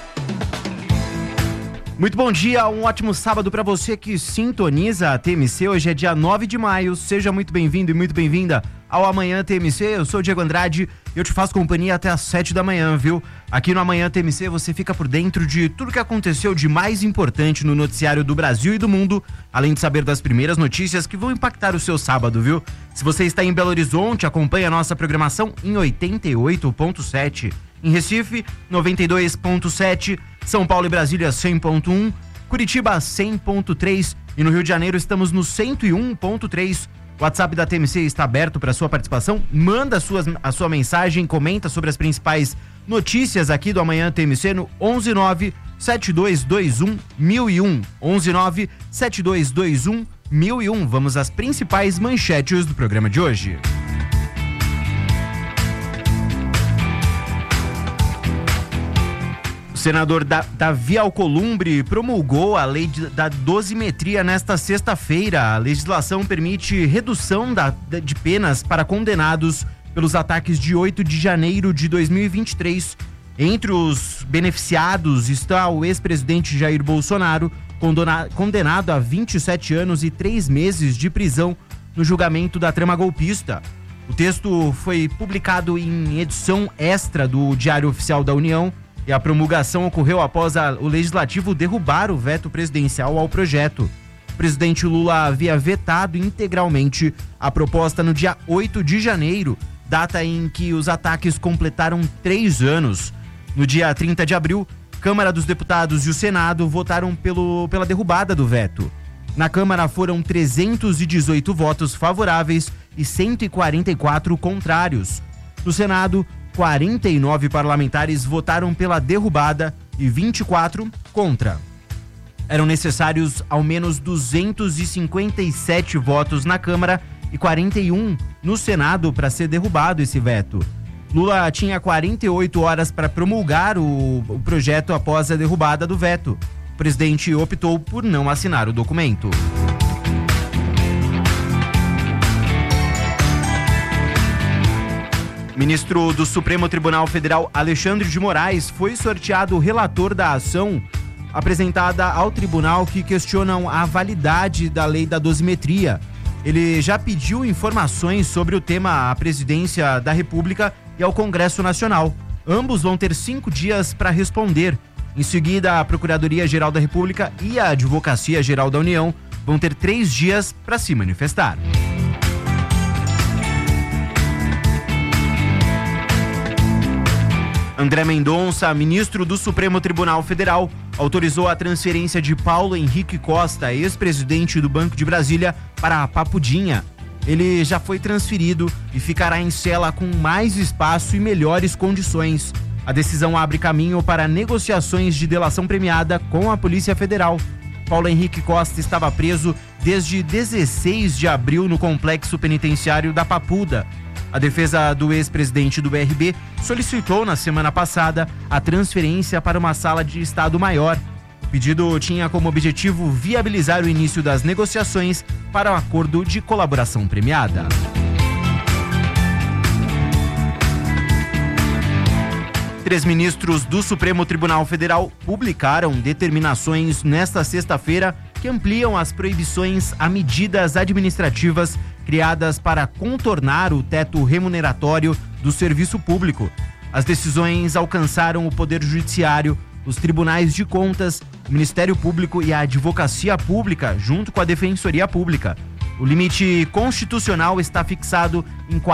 Muito bom dia, um ótimo sábado para você que sintoniza a TMC. Hoje é dia 9 de maio, seja muito bem-vindo e muito bem-vinda ao Amanhã TMC. Eu sou o Diego Andrade e eu te faço companhia até às 7 da manhã, viu? Aqui no Amanhã TMC você fica por dentro de tudo que aconteceu de mais importante no noticiário do Brasil e do mundo, além de saber das primeiras notícias que vão impactar o seu sábado, viu? Se você está em Belo Horizonte, acompanhe a nossa programação em 88.7. Em Recife, 92.7, São Paulo e Brasília 100.1, Curitiba 100.3 e no Rio de Janeiro estamos no 101.3. O WhatsApp da TMC está aberto para sua participação. Manda a sua mensagem, comenta sobre as principais notícias aqui do Amanhã TMC no 119-7221-1001. 119-7221-1001. Vamos às principais manchetes do programa de hoje. O senador Davi Alcolumbre promulgou a lei da dosimetria nesta sexta-feira. A legislação permite redução de penas para condenados pelos ataques de 8 de janeiro de 2023. Entre os beneficiados está o ex-presidente Jair Bolsonaro, condenado a 27 anos e 3 meses de prisão no julgamento da trama golpista. O texto foi publicado em edição extra do Diário Oficial da União e a promulgação ocorreu após o Legislativo derrubar o veto presidencial ao projeto. O presidente Lula havia vetado integralmente a proposta no dia 8 de janeiro, data em que os ataques completaram 3 anos. No dia 30 de abril, Câmara dos Deputados e o Senado votaram pela derrubada do veto. Na Câmara foram 318 votos favoráveis e 144 contrários. No Senado, 49 parlamentares votaram pela derrubada e 24 contra. Eram necessários ao menos 257 votos na Câmara e 41 no Senado para ser derrubado esse veto. Lula tinha 48 horas para promulgar o projeto após a derrubada do veto. O presidente optou por não assinar o documento. Ministro do Supremo Tribunal Federal, Alexandre de Moraes, foi sorteado relator da ação apresentada ao tribunal que questionam a validade da lei da dosimetria. Ele já pediu informações sobre o tema à Presidência da República e ao Congresso Nacional. Ambos vão ter 5 dias para responder. Em seguida, a Procuradoria-Geral da República e a Advocacia-Geral da União vão ter 3 dias para se manifestar. André Mendonça, ministro do Supremo Tribunal Federal, autorizou a transferência de Paulo Henrique Costa, ex-presidente do Banco de Brasília, para a Papudinha. Ele já foi transferido e ficará em cela com mais espaço e melhores condições. A decisão abre caminho para negociações de delação premiada com a Polícia Federal. Paulo Henrique Costa estava preso desde 16 de abril no complexo penitenciário da Papuda. A defesa do ex-presidente do BRB solicitou na semana passada a transferência para uma sala de estado maior. O pedido tinha como objetivo viabilizar o início das negociações para o acordo de colaboração premiada. Três ministros do Supremo Tribunal Federal publicaram determinações nesta sexta-feira que ampliam as proibições a medidas administrativas criadas para contornar o teto remuneratório do serviço público. As decisões alcançaram o Poder Judiciário, os Tribunais de Contas, o Ministério Público e a Advocacia Pública, junto com a Defensoria Pública. O limite constitucional está fixado em R$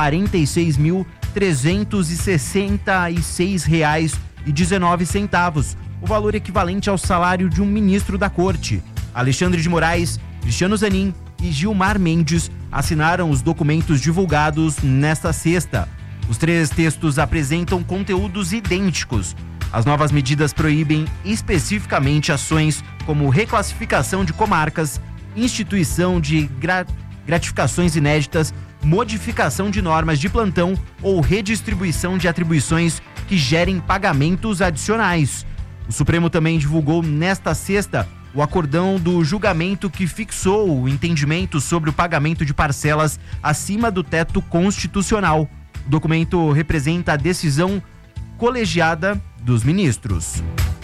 46.366,19, o valor equivalente ao salário de um ministro da Corte. Alexandre de Moraes, Cristiano Zanin e Gilmar Mendes assinaram os documentos divulgados nesta sexta. Os 3 textos apresentam conteúdos idênticos. As novas medidas proíbem especificamente ações como reclassificação de comarcas, instituição de gratificações inéditas, modificação de normas de plantão ou redistribuição de atribuições que gerem pagamentos adicionais. O Supremo também divulgou nesta sexta o acordão do julgamento que fixou o entendimento sobre o pagamento de parcelas acima do teto constitucional. O documento representa a decisão colegiada dos ministros.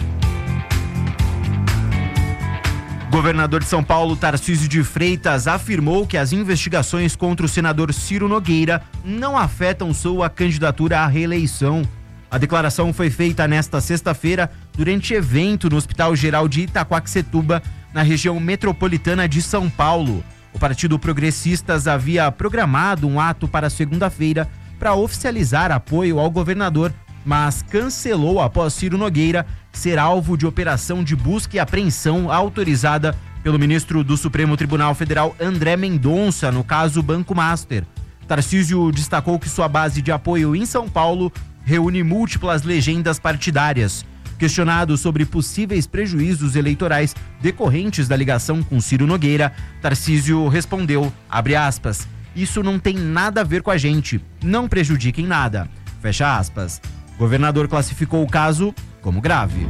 O governador de São Paulo, Tarcísio de Freitas, afirmou que as investigações contra o senador Ciro Nogueira não afetam sua candidatura à reeleição. A declaração foi feita nesta sexta-feira durante evento no Hospital Geral de Itaquaquecetuba, na região metropolitana de São Paulo. O Partido Progressistas havia programado um ato para segunda-feira para oficializar apoio ao governador, mas cancelou após Ciro Nogueira ser alvo de operação de busca e apreensão autorizada pelo ministro do Supremo Tribunal Federal, André Mendonça, no caso Banco Master. Tarcísio destacou que sua base de apoio em São Paulo reúne múltiplas legendas partidárias. Questionado sobre possíveis prejuízos eleitorais decorrentes da ligação com Ciro Nogueira, Tarcísio respondeu, abre aspas, isso não tem nada a ver com a gente, não prejudica em nada, fecha aspas. O governador classificou o caso como grave.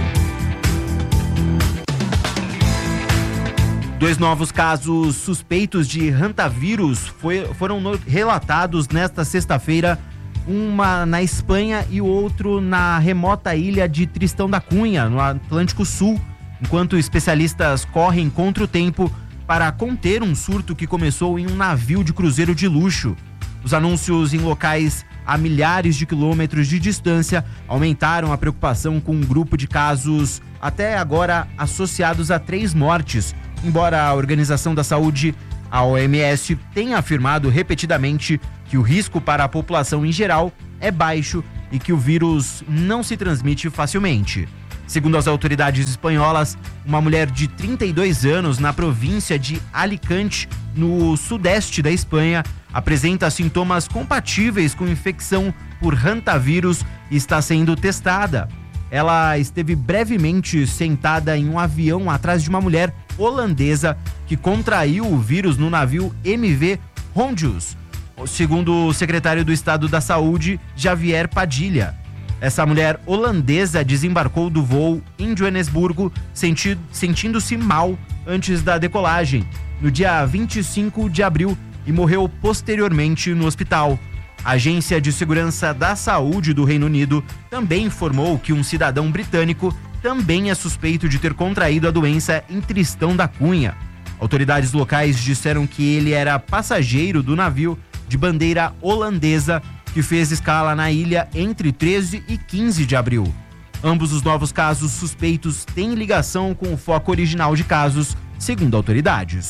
2 novos casos suspeitos de hantavírus foram relatados nesta sexta-feira, uma na Espanha e o outro na remota ilha de Tristão da Cunha, no Atlântico Sul. enquanto especialistas correm contra o tempo para conter um surto que começou em um navio de cruzeiro de luxo. Os anúncios em locais a milhares de quilômetros de distância aumentaram a preocupação com um grupo de casos até agora associados a 3 mortes, embora a Organização da Saúde, a OMS, tenha afirmado repetidamente que o risco para a população em geral é baixo e que o vírus não se transmite facilmente. Segundo as autoridades espanholas, uma mulher de 32 anos na província de Alicante, no sudeste da Espanha, apresenta sintomas compatíveis com infecção por hantavírus e está sendo testada. Ela esteve brevemente sentada em um avião atrás de uma mulher holandesa que contraiu o vírus no navio MV Hondius, segundo o secretário do Estado da Saúde, Javier Padilha. Essa mulher holandesa desembarcou do voo em Joanesburgo sentindo-se mal antes da decolagem, no dia 25 de abril, e morreu posteriormente no hospital. A Agência de Segurança da Saúde do Reino Unido também informou que um cidadão britânico também é suspeito de ter contraído a doença em Tristão da Cunha. Autoridades locais disseram que ele era passageiro do navio de bandeira holandesa que fez escala na ilha entre 13 e 15 de abril. Ambos os novos casos suspeitos têm ligação com o foco original de casos, segundo autoridades.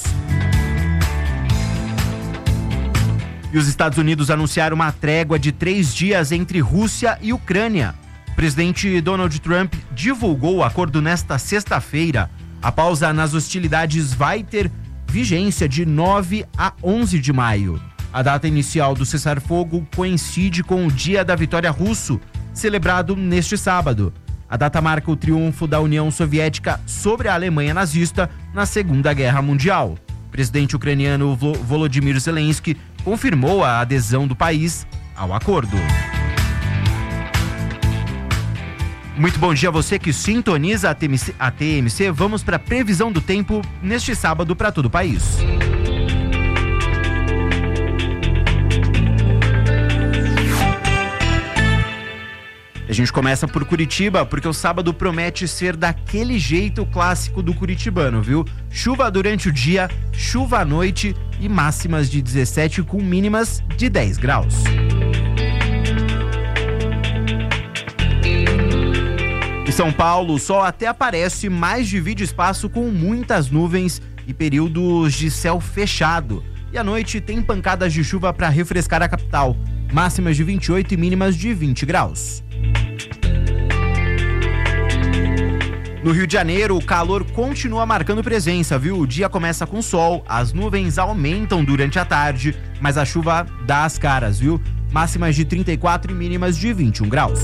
E os Estados Unidos anunciaram uma trégua de 3 dias entre Rússia e Ucrânia. O presidente Donald Trump divulgou o acordo nesta sexta-feira. A pausa nas hostilidades vai ter vigência de 9 a 11 de maio. A data inicial do cessar-fogo coincide com o Dia da Vitória Russo, celebrado neste sábado. A data marca o triunfo da União Soviética sobre a Alemanha nazista na Segunda Guerra Mundial. O presidente ucraniano Volodymyr Zelensky confirmou a adesão do país ao acordo. Muito bom dia a você que sintoniza a TMC. Vamos para a previsão do tempo neste sábado para todo o país. A gente começa por Curitiba, porque o sábado promete ser daquele jeito clássico do curitibano, viu? Chuva durante o dia, chuva à noite e máximas de 17 com mínimas de 10 graus. Em São Paulo, o sol até aparece, mas divide espaço com muitas nuvens e períodos de céu fechado. E à noite tem pancadas de chuva para refrescar a capital, máximas de 28 e mínimas de 20 graus. No Rio de Janeiro, o calor continua marcando presença, viu? O dia começa com sol, as nuvens aumentam durante a tarde, mas a chuva dá as caras, viu? Máximas de 34 e mínimas de 21 graus.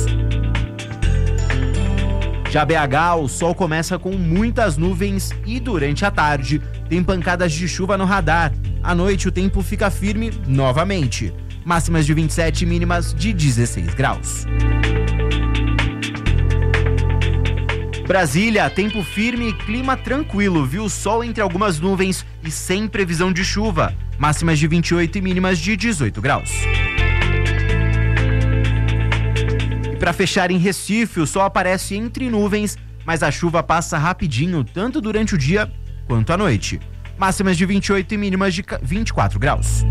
Já BH, o sol começa com muitas nuvens e durante a tarde tem pancadas de chuva no radar. À noite o tempo fica firme novamente. Máximas de 27 e mínimas de 16 graus. Brasília, tempo firme e clima tranquilo, viu? Sol entre algumas nuvens e sem previsão de chuva. Máximas de 28 e mínimas de 18 graus. E para fechar em Recife, o sol aparece entre nuvens, mas a chuva passa rapidinho, tanto durante o dia quanto à noite. Máximas de 28 e mínimas de 24 graus.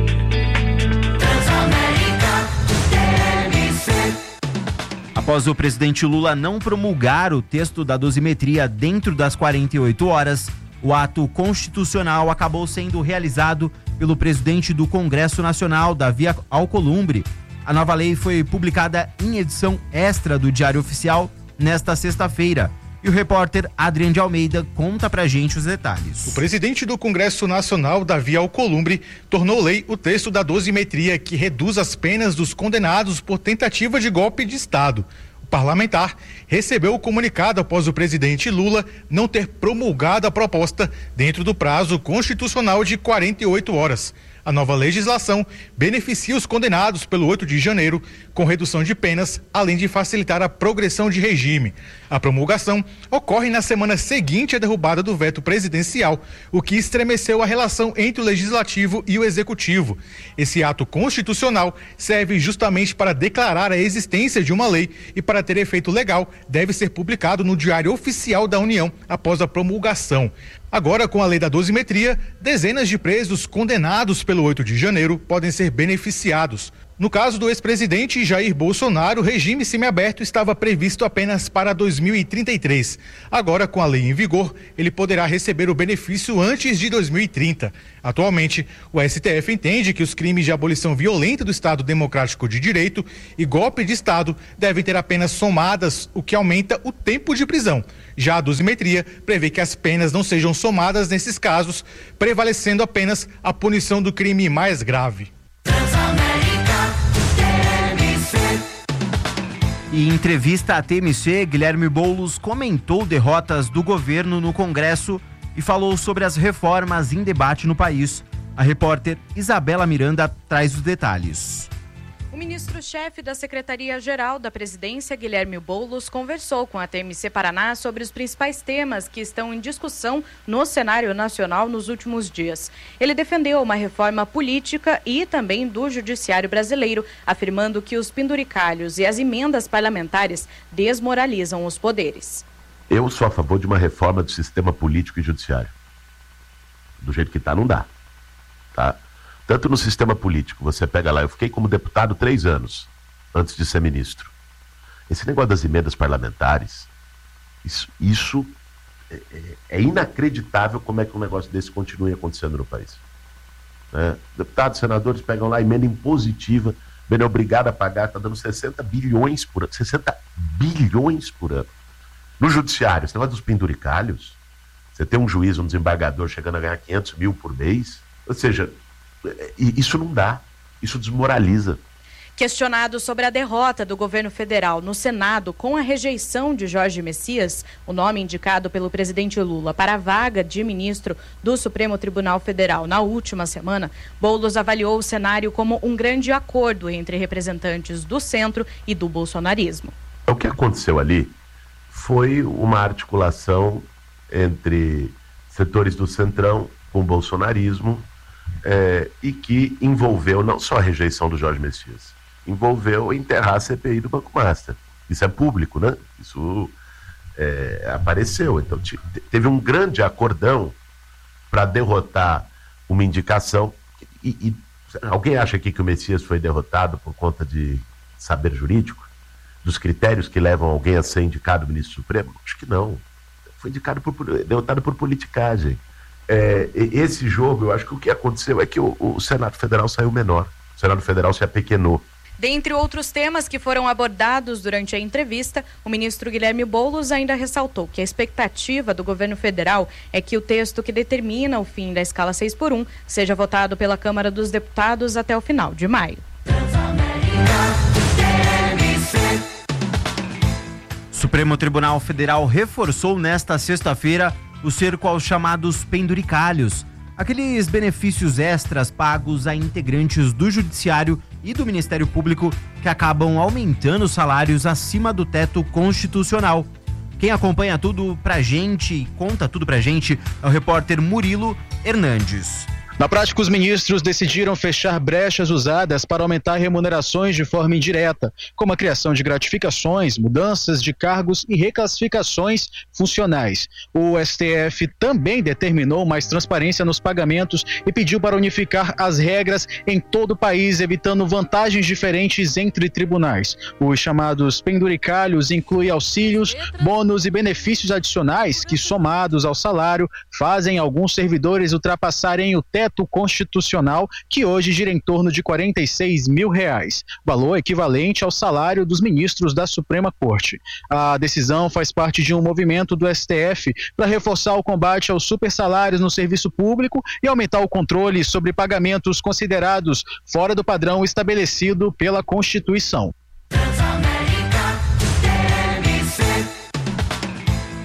Após o presidente Lula não promulgar o texto da dosimetria dentro das 48 horas, o ato constitucional acabou sendo realizado pelo presidente do Congresso Nacional, Davi Alcolumbre. A nova lei foi publicada em edição extra do Diário Oficial nesta sexta-feira. E o repórter Adriano de Almeida conta pra gente os detalhes. O presidente do Congresso Nacional, Davi Alcolumbre, tornou lei o texto da dosimetria que reduz as penas dos condenados por tentativa de golpe de Estado. O parlamentar recebeu o comunicado após o presidente Lula não ter promulgado a proposta dentro do prazo constitucional de 48 horas. A nova legislação beneficia os condenados pelo 8 de janeiro, com redução de penas, além de facilitar a progressão de regime. A promulgação ocorre na semana seguinte à derrubada do veto presidencial, o que estremeceu a relação entre o Legislativo e o Executivo. Esse ato constitucional serve justamente para declarar a existência de uma lei e, para ter efeito legal, deve ser publicado no Diário Oficial da União após a promulgação. Agora, com a lei da dosimetria, dezenas de presos condenados pelo 8 de janeiro podem ser beneficiados. No caso do ex-presidente Jair Bolsonaro, o regime semiaberto estava previsto apenas para 2033. Agora, com a lei em vigor, ele poderá receber o benefício antes de 2030. Atualmente, o STF entende que os crimes de abolição violenta do Estado Democrático de Direito e golpe de Estado devem ter apenas somadas, o que aumenta o tempo de prisão. Já a dosimetria prevê que as penas não sejam somadas nesses casos, prevalecendo apenas a punição do crime mais grave. E em entrevista à TMC, Guilherme Boulos comentou derrotas do governo no Congresso e falou sobre as reformas em debate no país. A repórter Isabela Miranda traz os detalhes. O ministro-chefe da Secretaria-Geral da Presidência, Guilherme Boulos, conversou com a TMC Paraná sobre os principais temas que estão em discussão no cenário nacional nos últimos dias. Ele defendeu uma reforma política e também do judiciário brasileiro, afirmando que os penduricalhos e as emendas parlamentares desmoralizam os poderes. Eu sou a favor de uma reforma do sistema político e judiciário. Do jeito que está, não dá. Tá? Tanto no sistema político, você pega lá, eu fiquei como deputado 3 anos antes de ser ministro. Esse negócio das emendas parlamentares, isso é inacreditável como é que um negócio desse continue acontecendo no país. Né? Deputados, senadores pegam lá emenda impositiva, bem obrigado a pagar, está dando 60 bilhões por ano. 60 bilhões por ano. No judiciário, esse negócio dos penduricalhos, você tem um juiz, um desembargador chegando a ganhar 500 mil por mês, ou seja, isso não dá, isso desmoraliza. Questionado sobre a derrota do governo federal no Senado com a rejeição de Jorge Messias, o nome indicado pelo presidente Lula para a vaga de ministro do Supremo Tribunal Federal na última semana, Boulos avaliou o cenário como um grande acordo entre representantes do centro e do bolsonarismo. O que aconteceu ali foi uma articulação entre setores do centrão com o bolsonarismo, e que envolveu não só a rejeição do Jorge Messias, envolveu enterrar a CPI do Banco Master. Isso é público, né? Isso apareceu. Então teve um grande acordão para derrotar uma indicação. E alguém acha aqui que o Messias foi derrotado por conta de saber jurídico? Dos critérios que levam alguém a ser indicado ministro supremo? Acho que não. Foi derrotado por politicagem. Esse jogo, eu acho que o que aconteceu é que o Senado Federal saiu menor. O Senado Federal se apequenou. Dentre outros temas que foram abordados durante a entrevista, o ministro Guilherme Boulos ainda ressaltou que a expectativa do governo federal é que o texto que determina o fim da escala 6x1 seja votado pela Câmara dos Deputados até o final de maio. Supremo Tribunal Federal reforçou nesta sexta-feira o cerco aos chamados penduricalhos, aqueles benefícios extras pagos a integrantes do Judiciário e do Ministério Público que acabam aumentando os salários acima do teto constitucional. Quem acompanha tudo pra gente, conta tudo pra gente, é o repórter Murilo Hernandes. Na prática, os ministros decidiram fechar brechas usadas para aumentar remunerações de forma indireta, como a criação de gratificações, mudanças de cargos e reclassificações funcionais. O STF também determinou mais transparência nos pagamentos e pediu para unificar as regras em todo o país, evitando vantagens diferentes entre tribunais. Os chamados penduricalhos incluem auxílios, bônus e benefícios adicionais que, somados ao salário, fazem alguns servidores ultrapassarem o teto constitucional, que hoje gira em torno de R$46 mil, valor equivalente ao salário dos ministros da Suprema Corte. A decisão faz parte de um movimento do STF para reforçar o combate aos supersalários no serviço público e aumentar o controle sobre pagamentos considerados fora do padrão estabelecido pela Constituição.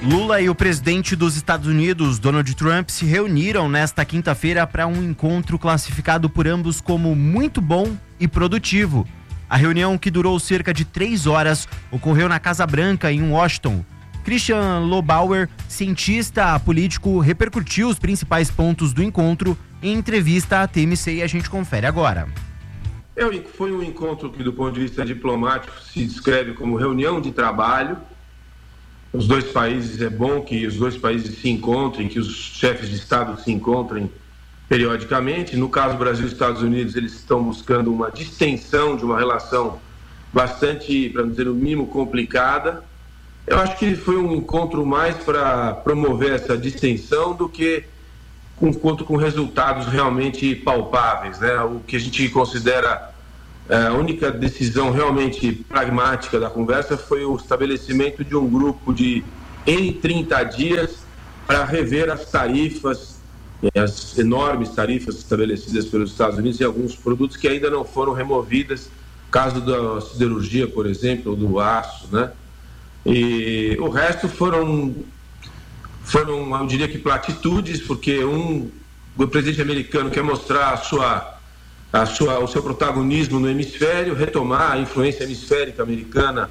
Lula e o presidente dos Estados Unidos, Donald Trump, se reuniram nesta quinta-feira para um encontro classificado por ambos como muito bom e produtivo. A reunião, que durou cerca de 3 horas, ocorreu na Casa Branca, em Washington. Christian Lobauer, cientista político, repercutiu os principais pontos do encontro em entrevista à TMC e a gente confere agora. Foi um encontro que, do ponto de vista diplomático, se descreve como reunião de trabalho. Os dois países, é bom que os dois países se encontrem, que os chefes de Estado se encontrem periodicamente. No caso Brasil e Estados Unidos, eles estão buscando uma distensão de uma relação bastante, para não dizer o mínimo, complicada. Eu acho que foi um encontro mais para promover essa distensão do que com resultados realmente palpáveis, né? O que a gente considera a única decisão realmente pragmática da conversa foi o estabelecimento de um grupo em 30 dias para rever as tarifas, as enormes tarifas estabelecidas pelos Estados Unidos em alguns produtos que ainda não foram removidas, caso da siderurgia, por exemplo, ou do aço, né? E o resto foram, eu diria que platitudes, porque o presidente americano quer mostrar o seu protagonismo no hemisfério, retomar a influência hemisférica americana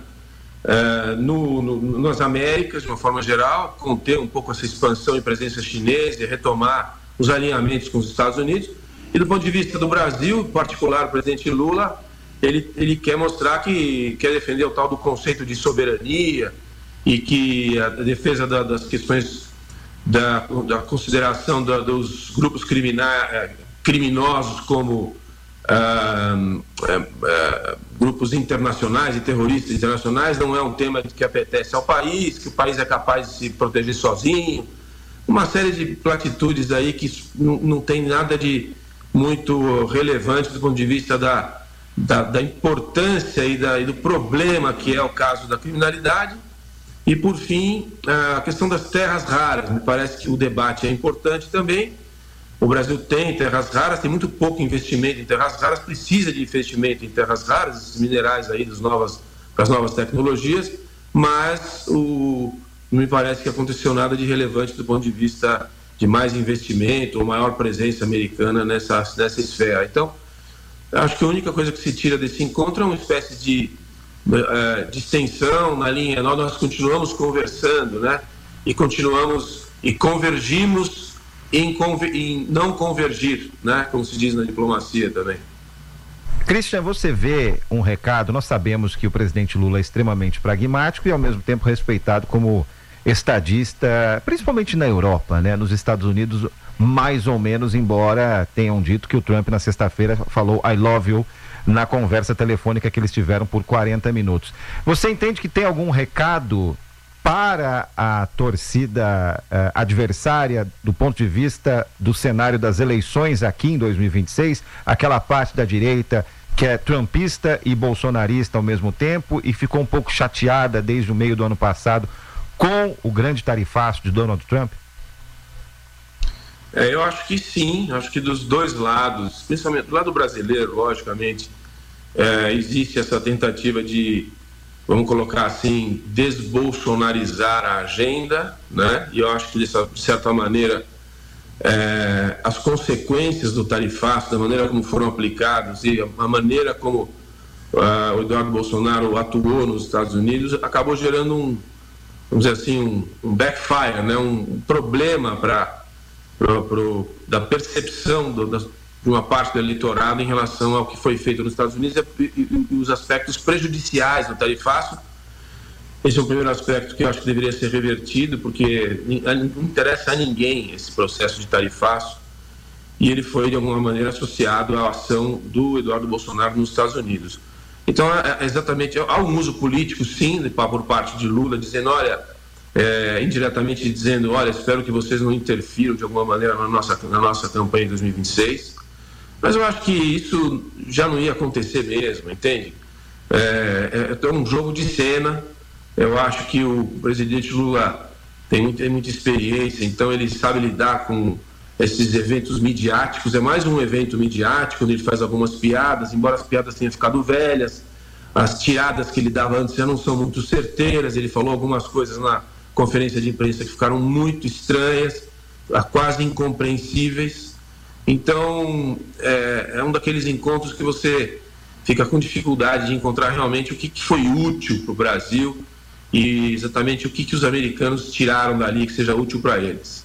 nas Américas, de uma forma geral, conter um pouco essa expansão e presença chinesa e retomar os alinhamentos com os Estados Unidos. E do ponto de vista do Brasil, em particular o presidente Lula, ele quer mostrar que quer defender o tal do conceito de soberania e que a defesa das questões da consideração dos grupos criminosos como grupos internacionais e terroristas internacionais não é um tema que apetece ao país, que o país é capaz de se proteger sozinho. Uma série de platitudes aí que não tem nada de muito relevante do ponto de vista da importância e do problema que é o caso da criminalidade. E, por fim, a questão das terras raras. Me parece que o debate é importante também. O Brasil tem terras raras, tem muito pouco investimento em terras raras, precisa de investimento em terras raras, esses minerais aí das novas tecnologias, mas não me parece que aconteceu nada de relevante do ponto de vista de mais investimento ou maior presença americana nessa esfera. Então, acho que a única coisa que se tira desse encontro é uma espécie de distensão na linha. Nós continuamos conversando, né? E convergimos em não convergir, né? Como se diz na diplomacia também. Christian, você vê um recado. Nós sabemos que o presidente Lula é extremamente pragmático e ao mesmo tempo respeitado como estadista, principalmente na Europa, né? Nos Estados Unidos, mais ou menos, embora tenham dito que o Trump na sexta-feira falou I love you na conversa telefônica que eles tiveram por 40 minutos. Você entende que tem algum recado para a torcida adversária do ponto de vista do cenário das eleições aqui em 2026? Aquela parte da direita que é trumpista e bolsonarista ao mesmo tempo e ficou um pouco chateada desde o meio do ano passado com o grande tarifaço de Donald Trump? Eu acho que sim, acho que dos dois lados, principalmente do lado brasileiro, logicamente, existe essa tentativa de, vamos colocar assim, desbolsonarizar a agenda, né? E eu acho que, de certa maneira, as consequências do tarifaço, da maneira como foram aplicados e a maneira como o Eduardo Bolsonaro atuou nos Estados Unidos, acabou gerando vamos dizer assim, um backfire, né? Um problema da percepção de uma parte do eleitorado em relação ao que foi feito nos Estados Unidos e os aspectos prejudiciais do tarifaço. Esse é o primeiro aspecto que eu acho que deveria ser revertido, porque não interessa a ninguém esse processo de tarifaço, e ele foi de alguma maneira associado à ação do Eduardo Bolsonaro nos Estados Unidos. Então, exatamente, há um uso político, sim, por parte de Lula, dizendo, olha, indiretamente dizendo, olha, espero que vocês não interfiram de alguma maneira na nossa campanha em 2026. Mas eu acho que isso já não ia acontecer mesmo, entende? É um jogo de cena. Eu acho que o presidente Lula tem muita experiência, então ele sabe lidar com esses eventos midiáticos. É mais um evento midiático, onde ele faz algumas piadas, embora as piadas tenham ficado velhas. As tiradas que ele dava antes já não são muito certeiras. Ele falou algumas coisas conferência de imprensa que ficaram muito estranhas, quase incompreensíveis. Então, é um daqueles encontros que você fica com dificuldade de encontrar realmente o que foi útil para o Brasil e exatamente o que os americanos tiraram dali que seja útil para eles.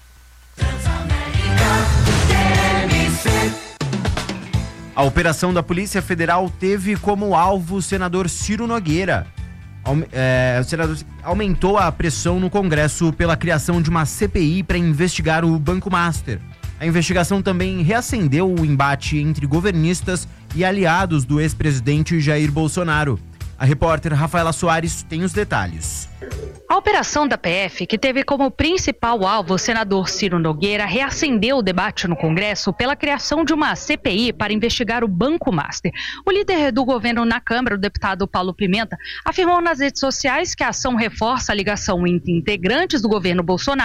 A operação da Polícia Federal teve como alvo o senador Ciro Nogueira. O senador aumentou a pressão no Congresso pela criação de uma CPI para investigar o Banco Master. A investigação também reacendeu o embate entre governistas e aliados do ex-presidente Jair Bolsonaro. A repórter Rafaela Soares tem os detalhes. A operação da PF, que teve como principal alvo o senador Ciro Nogueira, reacendeu o debate no Congresso pela criação de uma CPI para investigar o Banco Master. O líder do governo na Câmara, o deputado Paulo Pimenta, afirmou nas redes sociais que a ação reforça a ligação entre integrantes do governo Bolsonaro